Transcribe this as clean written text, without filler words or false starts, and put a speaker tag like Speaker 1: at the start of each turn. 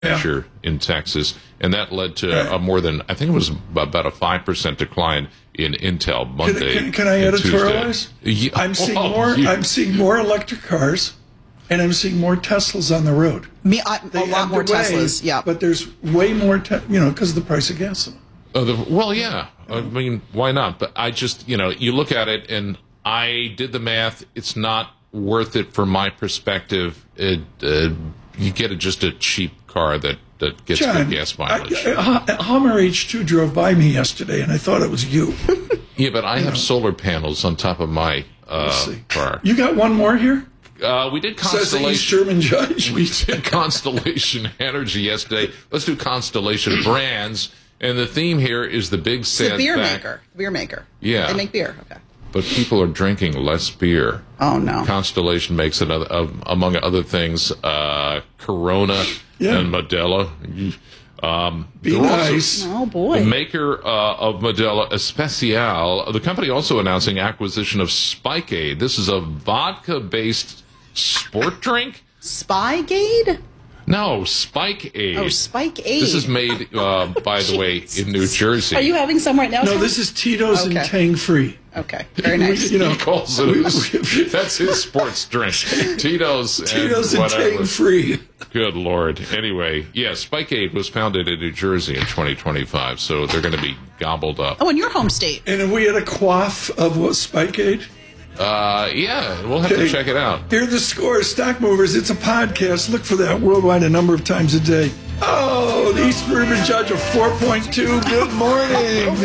Speaker 1: temperature in Texas, and that led to a more than, I think it was about a 5% decline in Intel Monday.
Speaker 2: Can I editorialize?
Speaker 1: Yeah.
Speaker 2: I'm seeing more electric cars, and I'm seeing more Teslas on the road.
Speaker 3: A lot more Teslas, yeah.
Speaker 2: But there's way more, because of the price of gasoline.
Speaker 1: Well, yeah. I mean, why not? But I just, you look at it, and I did the math. It's not worth it from my perspective. You get just a cheap car that gets good gas mileage.
Speaker 2: Hummer H2 drove by me yesterday, and I thought it was you.
Speaker 1: Yeah, but I have solar panels on top of my car.
Speaker 2: You got one more here?
Speaker 1: We did Constellation.
Speaker 2: Says the East German judge.
Speaker 1: We did Constellation Energy yesterday. Let's do Constellation Brands. And the theme here is the big sad
Speaker 3: fact. Beer maker. Yeah. They make beer. Okay.
Speaker 1: But people are drinking less beer.
Speaker 3: Oh, no.
Speaker 1: Constellation makes among other things, Corona and Modelo.
Speaker 2: Be nice.
Speaker 3: Oh, boy.
Speaker 1: The maker of Modelo Especial. The company also announcing acquisition of Spikeade. This is a vodka-based sport drink.
Speaker 3: Spygate?
Speaker 1: No, Spikeade.
Speaker 3: Oh, Spikeade.
Speaker 1: This is made, by the way, in New Jersey.
Speaker 3: Are you having some right now?
Speaker 2: No, this is Tito's and Tang Free.
Speaker 3: Okay, very nice.
Speaker 1: He calls it that's his sports drink. Tito's and
Speaker 2: Tang Free.
Speaker 1: Good Lord. Anyway, Spikeade was founded in New Jersey in 2025, so they're going to be gobbled up.
Speaker 3: Oh, in your home state.
Speaker 2: And if we had a quaff of what, Spikeade?
Speaker 1: We'll have to check it out.
Speaker 2: Here are the scores. Stock Movers, it's a podcast. Look for that worldwide a number of times a day. Oh, the East River Judge of 4.2. Good morning.